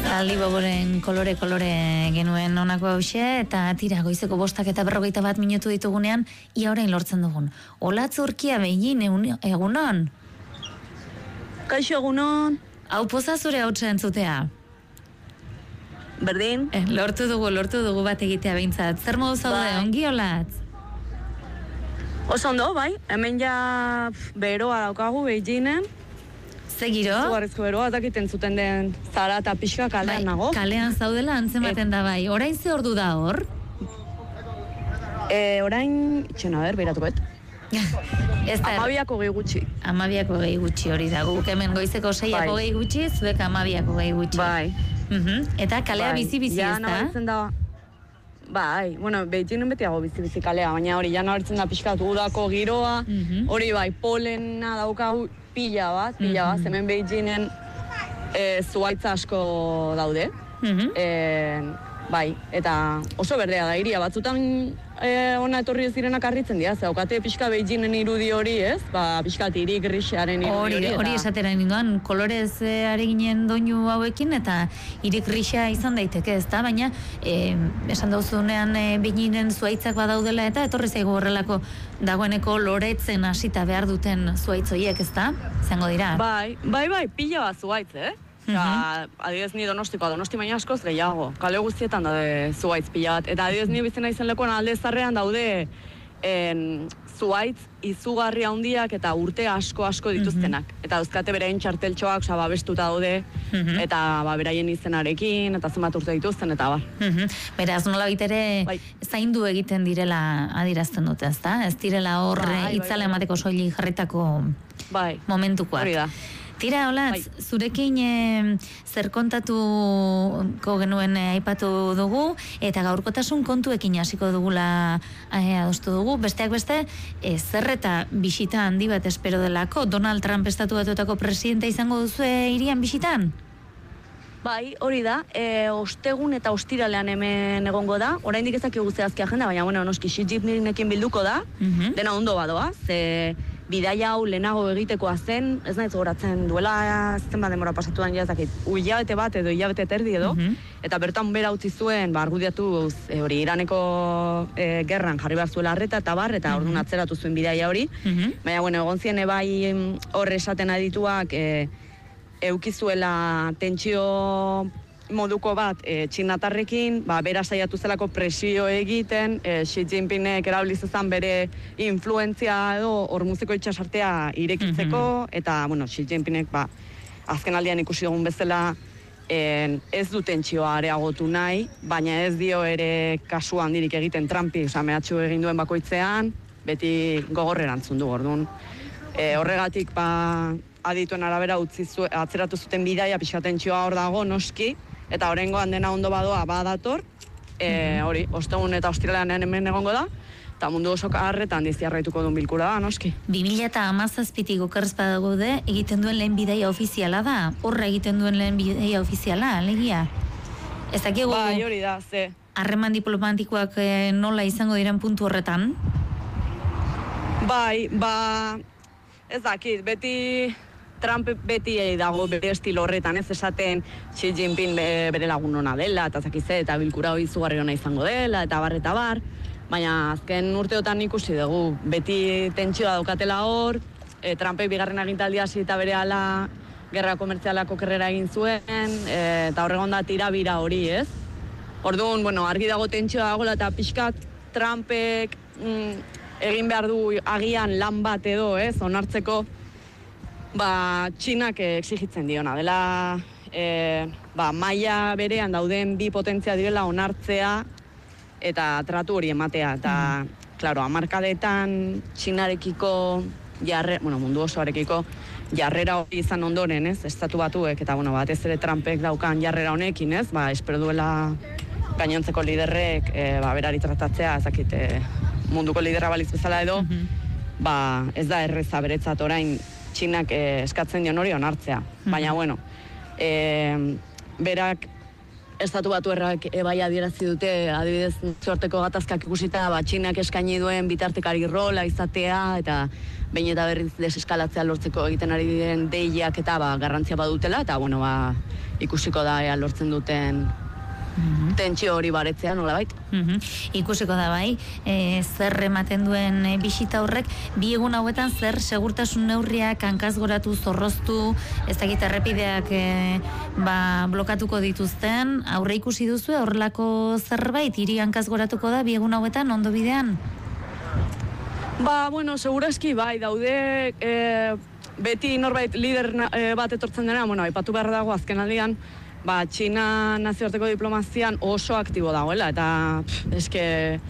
Aldi Boboren kolore genuen honako hause, eta tira goizeko 5:41 minutu ditugunean, ia orain lortzen dugun. Olatz Urkia Beijin egunon? Kaixo egunon. Hau poza zure hautsa entzutea? Berdin. Lortu dugu bat egitea behintzat. Zer modu zaude, ongi Olatz? Oso ondo, bai. Hemen ja beroa daukagu Beijingen. Zegiro? Zugarrizko beroa, dakiten zuten den zara eta pixka kalean nago. Kalean zaudela antzematen da bai. Orain ze ordu da hor? Orain, txena beratuko et. Amabiako gehi gutxi. Amabiako gehi gutxi hori da. Guk hemen goizeko 6ako gehi gutxi, zuek amabiako gehi gutxi. Bai. Eta kalea bizi-bizi ez da? Bai, bueno, Beijingen betiago bizi-bizi kalea, baina hori ja nabaritzen da pixkat udako giroa, hori bai, polena daukagu pila bat, hemen Beijingen zuhaitza asko daude. Bai, eta oso berdea da iria, batzutan ona etorri ez direnak harritzen dira, zaukate pixka Beijingen irudi hori, ez? Pixkat irik grixearen irudi hori. Hori esatera ninduan, kolorez ari ginen doinu hauekin, eta irik grixea izan daiteke, ez da? Baina, esan dauzunean Beijingen zuhaitzak badaudela, eta etorri zaigu horrelako dagoeneko loretzen hasita behar duten zuhaitzoiek, ez da? Zango dira? Bai, pila bat zuhaitz, adibidez ni Donosti baina askoz gehiago. Kale guztietan daude zuhaitz pila bat. Eta adibidez ni bizena izen lekuan alde zarrean daude zuhaitz izugarri handiak eta urte asko dituztenak. Eta dauzkate beraien txarteltxoak babestuta daude, eta beraien izenarekin, eta zenbat urte dituzten, eta bar. Beraz, nola bitere zaindu egiten direla adirazten dute, ez da? Ez direla horre itzala emateko soilik jarritako momentukoak. Hori da. Tira, Olatz, zurekin zer kontatuko genuen aipatu dugu, eta gaurkotasun kontuekin hasiko dugula adostu dugu. Besteak beste, zer eta bisita handi bat espero delako, Donald Trump estatu batuetako presidente izango duzue hirian bisitan? Bai, hori da, ostegun eta ostiralean hemen egongo da, oraindik ez dakigu zehazki agenda, baina noski Xi Jinpingekin bilduko da, dena ondo badoa, ze bidaia hau lehenago egitekoa zen, ez naiz goratzen duela zenbat denbora pasatuan jazakit, hilabete bat edo hilabete terdi edo, eta bertan bera utzi zuen, argudiatu hori Iraneko gerran jarri behar zuela arreta eta bar, eta orduan atzeratu zuen bidaia hori, baina egon zien bai horre esaten adituak eukizuela tentsio moduko bat txinatarrekin, bera saiatu zelako presio egiten, Xi Jinpingek erabiliz ezan bere influentzia edo hormuziko itxasartea irekitzeko, eta, Xi Jinpingek azken aldian ikusi dugun bezala ez du tentsioa areagotu nahi, baina ez dio ere kasu handirik egiten Trumpi, mehatxu egin duen bakoitzean, beti gogorrerantzun du, orduan. Horregatik, adituen arabera atzeratu zuten bidaia, pixka tentsioa hor dago, noski, eta horrengoan dena ondo badoa badator, hori, ostegun eta ostiralean hemen egongo da, eta mundu oso harretan diziarraituko duen bilkura da, noski. 2017 okerrez badagode, egiten duen lehen bidaia ofiziala da? Horra egiten duen lehen bidaia ofiziala, alegia? Ez dakigu... Bai, hori da, ze. Harreman diplomatikoak nola izango diren puntu horretan? Bai, ez dakit, Trump beti dago bere estilo horretan, ez esaten Xi Jinping bere lagun ona dela, eta zakize, eta bilkura hori izugarri ona izango dela, eta bar, baina azken urteotan ikusi dugu, beti tentsioa daukatela hor, Trumpek bigarren agintaldia hasi eta bere ala gerra komertzialako kerrera egin zuen, eta horregon da tirabira hori, ez? Orduan, argi dago tentsioa dagoela, eta pixkat Trumpek egin behar du agian lan bat edo, ez, onartzeko, Txinak exigitzen diona, dela maila berean dauden bi potentzia direla onartzea eta tratu hori ematea, eta, klaro, hamarkadetan Txinarekiko mundu osoarekiko jarrera hori izan ondoren, ez, estatu batuek, eta, batez ere Trumpek daukan jarrera honekin, ez, espero duela gainontzeko liderrek berari tratatzea, ezakit, munduko liderra baliz bezala edo, ez da erreza beretzat orain Txinak eskatzen dion hori onartzea. Baina, berak Estatu Batuarrak bai adierazi dute, adibidez, zorteko gatazkak ikusita, Txinak eskaini duen bitartekari rola izatea, eta behin eta berriz deseskalatzea lortzeko egiten ari diren deiak eta garrantzia badutela, eta ikusiko da lortzen duten tentsio hori baretzea, nolabait. Ikusiko da bai, zer ematen duen bisita horrek, bi egun hauetan zer segurtasun neurriak hankazgoratu, zorroztu, ez dakit errepideak blokatuko dituzten, aurre ikusi duzu horrelako zerbait, hiri hankazgoratuko da bi egun hauetan ondo bidean? Segurazki bai, daude beti norbait lider bat etortzen dena, aipatu behar dago azken aldian, Txina nazioarteko diplomazian oso aktibo dagoela, eta eske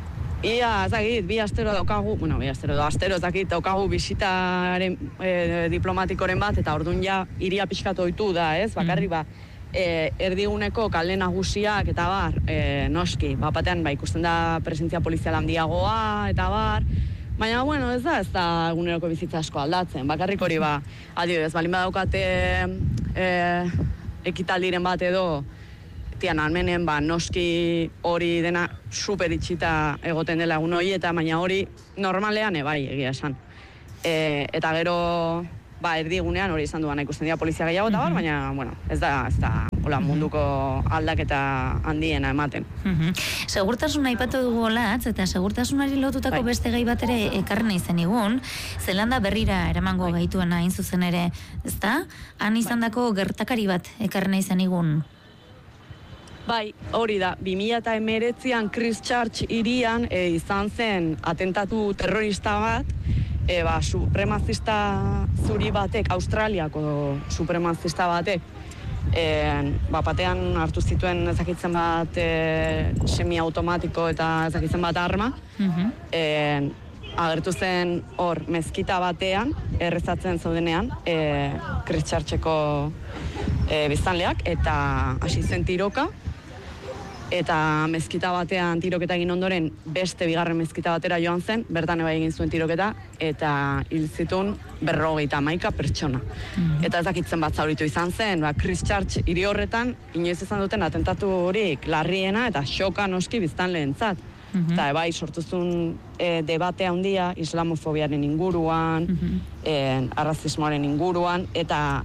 bi astero daukagu, astero daukagu bisitaren diplomatikoren bat, eta orduan hiria pixkatu ohitu da, ez? Bakarrik erdiguneko kale nagusiak eta noski, batean ikusten da presentzia polizial handiagoa eta baina, ez da eguneroko bizitza asko aldatzen, bakarrik hori adibidez, balin badaukate ekitaldiren bat edo Tiananmenen, noski hori dena super itxita egoten dela egun hori, eta baina hori normalean egia esan. Eta gero erdigunean hori izan duan ikusten dira polizia gehiago eta baina, ez da munduko aldaketa handiena ematen. Segurtasuna aipatu dugu olatz, eta segurtasunari lotutako beste gai bat ere ekarri nahi zenigun, Zelanda berrira eramango gaituena hain zuzen ere, ezta? Han izandako gertakari bat ekarri nahi zenigun. Bai, hori da, 2019an Christchurch hirian izan zen atentatu terrorista bat, supremazista zuri batek, Australiako supremazista batek, batean hartu zituen ezakitzen bat semiautomatiko eta ezakitzen bat arma, agertu zen hor mezkita batean, errezatzen zaudenean, Christchurcheko biztanleak, eta hasi zen tiroka, eta mezkita batean tiroketa egin ondoren beste bigarren mezkita batera joan zen, bertan bai egin zuen tiroketa, eta hil zituen 51 pertsona. Eta ez dakitzen bat zauritu izan zen, Christchurch hiri horretan, inoiz izan duten atentatu horik larriena eta xoka noski biztanleentzat. Eta bai sortuzun debate handia islamofobiaren inguruan, arrazismoaren inguruan, eta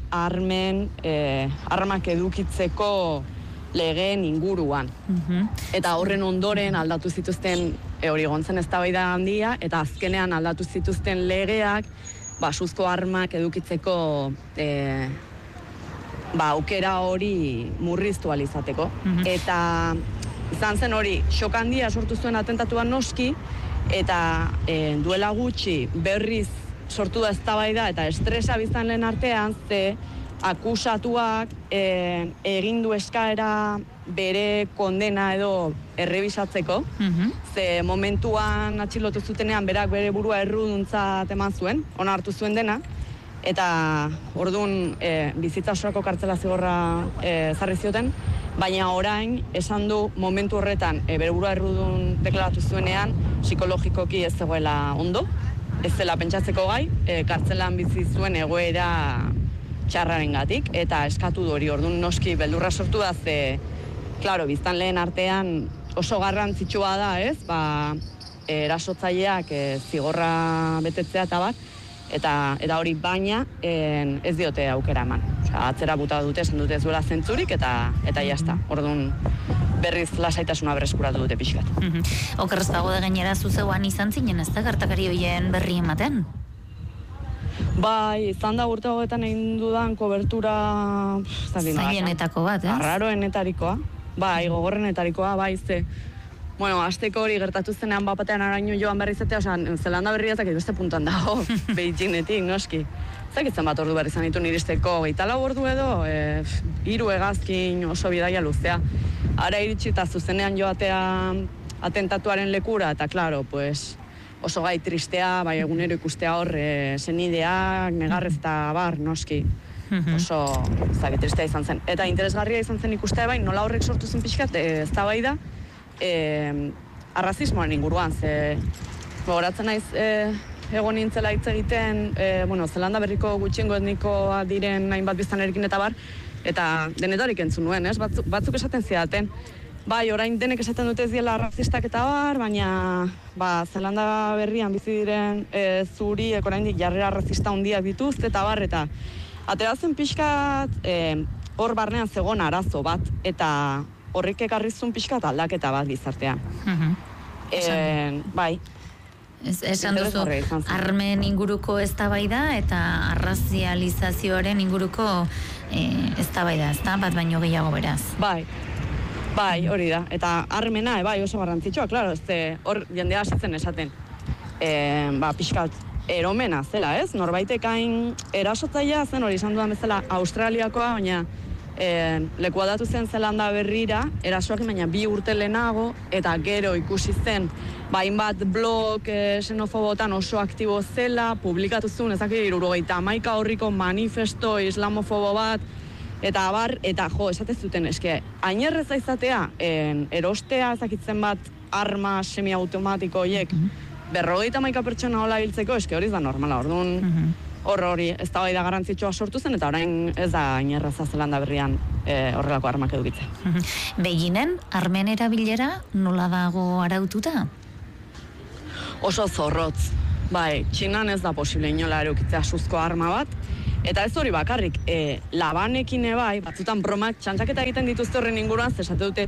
armak edukitzeko legeen inguruan. Eta horren ondoren aldatu zituzten hori gontzen eztabaida handia, eta azkenean aldatu zituzten legeak suzko armak edukitzeko aukera hori murriztu ahal izateko. Eta izan zen hori xok handia sortu zuen atentatuan noski, eta duela gutxi berriz sortu da eztabaida eta estresa biztanleen artean, ze akusatuak egin du eskaera bere kondena edo errebisatzeko, ze momentuan atxilotu zutenean berak bere burua erruduntzat eman zuen, ona hartu zuen dena, eta orduan bizitza osorako kartzela zigorra ezarri zioten, baina orain esan du momentu horretan bere burua errudun deklaratu zuenean psikologikoki ez zegoela ondo, ez zela pentsatzeko gai, kartzelan bizi zuen egoera txarrarengatik, eta eskatu du hori. Orduan noski beldurra sortu da, ze biztanleen artean oso garrantzitsua da, ez? Erasotzaileak zigorra betetzea eta eta hori baina ez diote aukera eman. Atzera buta dute, esan dute ez duela zentzurik, eta jazta. Orduan berriz lasaitasuna berreskuratu dute pixkat. Okerrez dago da gainera zuzeuan izan zinen, ez da gertakari horien berri ematen? Bai, izan da urte hauetan egin dudan kobertura zailenetako bat, ez? Arraroenetarikoa. Bai, gogorrenetarikoa, bai, ze. Bueno, asteko hori gertatu zenean bapatean araño joan berri izatea, Zelanda berria ezakit beste puntuan dago, Beijingetik, noski. Zakitzen bat ordu berri izan ditu niristeko, 24 ordu edo, 3 hegazkin oso bidaia luzea. Ara iritsi eta zuzenean joatea atentatuaren lekura, eta klaro, pues, oso gai tristea, bai egunero ikustea hor, senideak, negarrez eta bar, noski. Oso, tristea izan zen. Eta interesgarria izan zen ikustea bai, nola horrek sortu zen pixkat, ez da bai da, arrazismoaren inguruan, ze gogoratzen naiz egon nintzela hitz egiten, Zelanda berriko gutxiengo etnikoa diren hainbat biztanlerekin eta bar, Eta denetarik entzun nuen, ez? Batzuk esaten zidaten. Bai, orain denek esaten dute ez diela arrazistak eta bar, baina Zelanda berrian bizi diren zuriek oraindik jarrera arrazista handiak dituzte eta bar, eta ateratzen pixkat hor barnean zegoen arazo bat, eta horrek ekarrizun pixkat aldaketa bat gizartean. Bai. Esan duzu, armen inguruko eztabaida eta arrazializazioaren inguruko eztabaida, ezta? Bat baino gehiago beraz. Bai, hori da. Eta armena, bai, oso garrantzitsua, klaro, hor jendea hasitzen esaten. Pixkat eromena zela, ez? Norbaitek hain erasotzailea zen, hori izan dudan bezala Australiakoa, baina lekua datu zen Zelanda berrira, erasoak baina 2 urte lehenago, eta gero ikusi zen, hainbat blog xenofobotan oso aktibo zela, publikatu zuen, ezakit 71 horriko manifesto islamofobo bat, eta abar, eta esatez zuten, ainerreza izatea, erostea ezakitzen bat arma semiautomatiko horiek, 51 pertsona hola hiltzeko, hori da normala, orduan, hori eztabaida garrantzitsua sortu zen, eta orain ez da ainerreza Zelanda berrian horrelako armak edukitzen. Beginen, armen erabilera nola dago araututa? Oso zorrotz. Bai, Txinan ez da posible inola edukitzea suzko arma bat, eta ez hori bakarrik, labanekin bai, batzutan bromak txantxaketa egiten dituzte horren inguruan, zesate dute,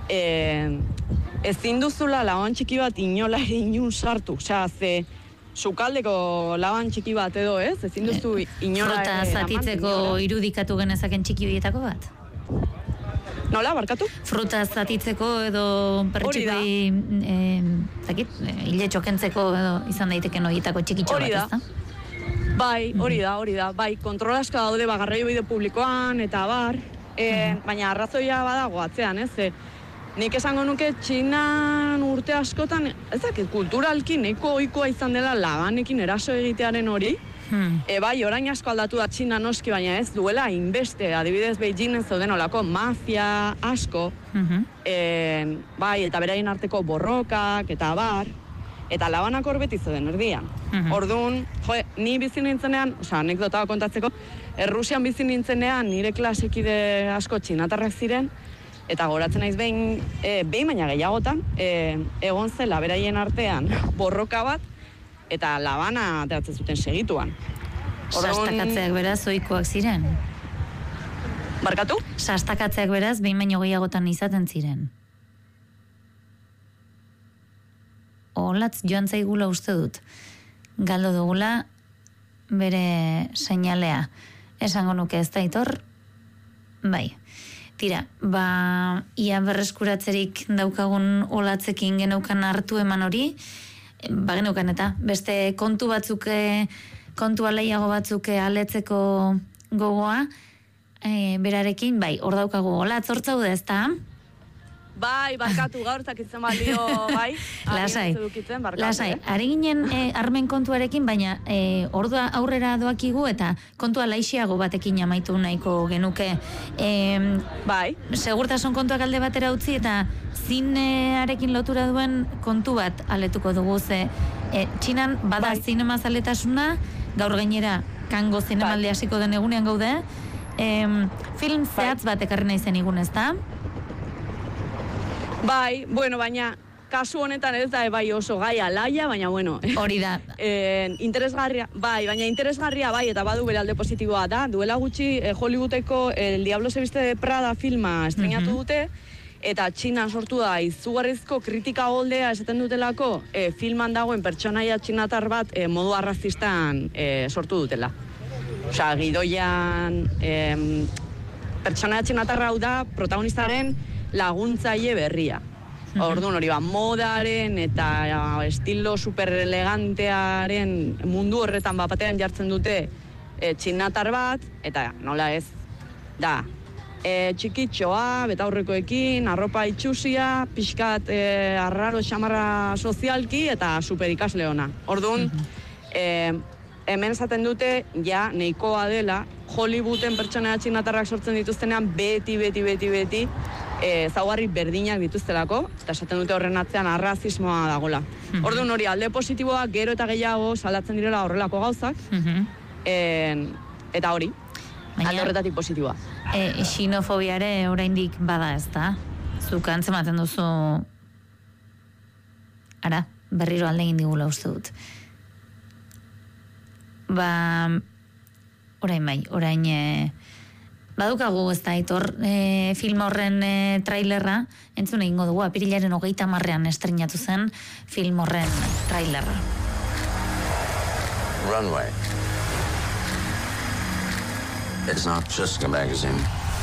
ezin duzula laban txiki bat inola inun sartu, ze sukaldeko laban txiki bat edo, ez? Ezin duzu inola fruta zatitzeko irudikatu genezaken txiki bietako bat? Nola, barkatu? Fruta zatitzeko edo pertxikoi hile txokentzeko edo izan daiteken horietako txikitxo bat, ez da? Bai, hori da. Bai, kontrolaska daude garraio bide publikoan eta bar, baina arrazoia badago atzean, ez? Nik esango nuke Txinan urte askotan, ez dakit, kulturalki nahiko ohikoa izan dela labanekin eraso egitearen hori. Bai, orain asko aldatu da Txina noski, baina ez duela inbeste, adibidez Beijingen zeuden olako mafia asko, bai, eta beraien arteko borrokak eta bar, eta labanak hor beti zeuden erdian. Orduan, ni bizi nintzenean, anekdota kontatzeko, Errusian bizi nintzenean nire klasekide asko txinatarrak ziren, eta goratzen naiz behin baina gehiagotan, egon zela beraien artean borroka bat, eta labana ateratzen zuten segituan. Sastakatzeak beraz ohikoak ziren? Barkatu? Sastakatzeak beraz behin baino gehiagotan izaten ziren. Olatz joan zaigula uste dut. Galdo dugula bere seinalea. Esango nuke ez da itor? Bai. Tira, ia berreskuratzerik daukagun olatzekin geneukan hartu eman hori, geneukan eta beste kontu batzuk, kontu aleiago batzuk aletzeko gogoa, berarekin, bai, hor daukagu olatz hortzaude ez da? Bai, barkatu gaur, zakitzen balio, bai. Lasai, ari ginen armen kontuarekin, baina ordua aurrera doakigu eta kontua laixiago batekin amaitu nahiko genuke. Bai. Segurtasun kontuak alde batera utzi eta zinearekin lotura duen kontu bat aletuko dugu ze. Txinan bada zinema zaletasuna, gaur gainera kango zinemaldi hasiko den egunean gaude. Film zehatz bat ekarri nahi zen igun, ez da? Bai, bueno, baina kasu honetan ez da oso gai alaia, baina bueno. Hori da. Interesgarria, baina interesgarria bai, eta badu bere alde positiboa da. Duela gutxi Hollywoodeko El Diablo se viste de Prada filma estreinatu dute, eta Txinan sortu da izugarrizko kritika goldea esaten dutelako filman dagoen pertsonaia txinatar bat modu arrazistan sortu dutela. Osea, gidoian pertsonaia txinatarra hau da protagonistaren laguntzaile berria. Orduan hori modaren eta estilo super elegantearen mundu horretan batean jartzen dute txinatar bat, eta nola ez, da, txikitxoa, betaurrekoekin, arropa itxusia, pixkat arraro xamarra sozialki eta super ikasle ona. Orduan, hemen esaten dute, ja, nahikoa dela, Hollywooden pertsonea txinatarrak sortzen dituztenean beti zaugarri berdinak dituztelako, eta esaten dute horren atzean arrazismoa dagola. Orduan hori alde positiboa gero eta gehiago salatzen direla horrelako gauzak, eta hori. alde horretatik positiboa. Xenofobiare oraindik bada, ez da? Zuk antzematen duzu ara, berriro alde egin digula uste dut. Orain badukagu ez da, Aitor, film horren trailerra, entzun egingo dugu, apirilaren 30ean estrenatu zen film horren trailerra. Runway. It's not just a magazine.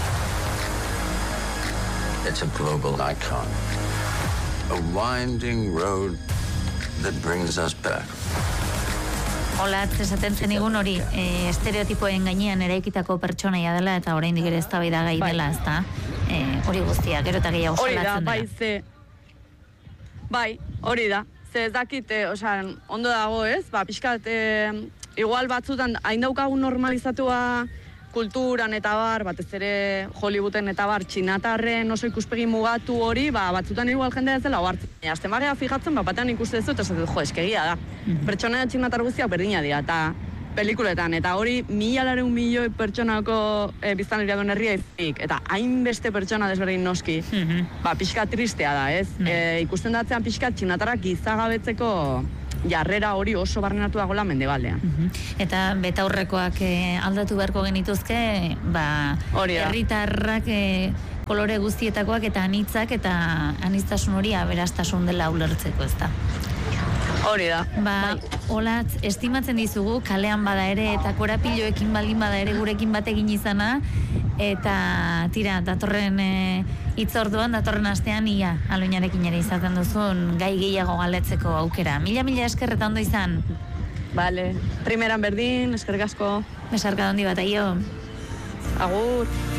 It's a global icon. A winding road that brings us back. Olatz esaten zenigun hori, estereotipoen gainean eraikitako pertsonaia dela eta oraindik ere eztabaidagai dela, ezta? Hori guztia, gero eta gehiago salatzen dela. Bai, hori da. Ze ez dakit, ondo dago, ez? Pixkat, igual batzutan hain daukagun normalizatua kulturan eta bar, batez ere Hollywooden eta bar, txinatarren oso ikuspegi mugatu hori, batzutan igual jendea ez dela ohartzen. Azten bagea fijatzen, batean ikuste dut, eta jo, eskegia da. Pertsona txinatar guztiak berdina dira, eta pelikuletan, eta hori 1.200 milioi pertsonako biztanleria duen herria izanik, eta hainbeste pertsona desberdin noski, pixka tristea da, ez? Ikusten datzean pixka txinatarrak gizagabetzeko jarrera hori oso barrenatu dagoela Mendebaldean. Eta betaurrekoak aldatu beharko genituzke, herritarrak kolore guztietakoak eta anitzak eta aniztasun hori aberastasun dela ulertzeko, ez da? Hori da. Olatz, estimatzen dizugu, kalean bada ere eta korapiloekin baldin bada ere gurekin batekin izana, eta tira, datorren hitzorduan, datorren astean ia Aloinarekin ere izaten duzun gai gehiago galetzeko aukera. Mila esker eta ondo izan. Vale, primeran berdin, eskerrik asko. Besarka handi bat, aio. Agur.